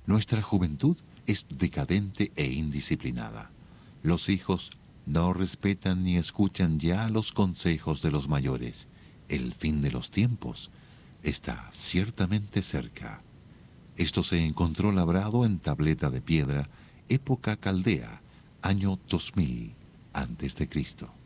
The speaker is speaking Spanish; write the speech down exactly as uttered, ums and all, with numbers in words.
Nuestra juventud es decadente e indisciplinada. Los hijos no respetan ni escuchan ya los consejos de los mayores. El fin de los tiempos está ciertamente cerca. Esto se encontró labrado en tableta de piedra, época caldea, año dos mil antes de Cristo.